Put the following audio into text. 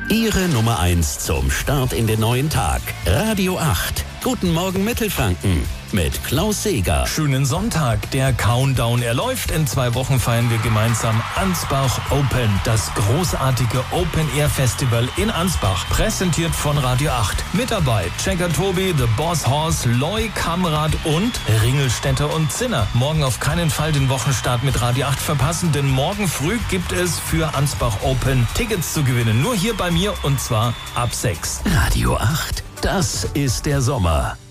Ihre Nummer 1 zum Start in den neuen Tag. Radio 8. Guten Morgen Mittelfranken mit Klaus Seeger. Schönen Sonntag. Der Countdown, er läuft. In 2 Wochen feiern wir gemeinsam Ansbach Open. Das großartige Open-Air-Festival in Ansbach. Präsentiert von Radio 8. Mit dabei Checker Tobi, The Boss Horse, Loy, Kamrad und Ringelstädter und Zinner. Morgen auf keinen Fall den Wochenstart mit Radio 8 verpassen, denn morgen früh gibt es für Ansbach Open Tickets zu gewinnen. Nur hier bei mir und zwar ab 6. Radio 8. Das ist der Sommer.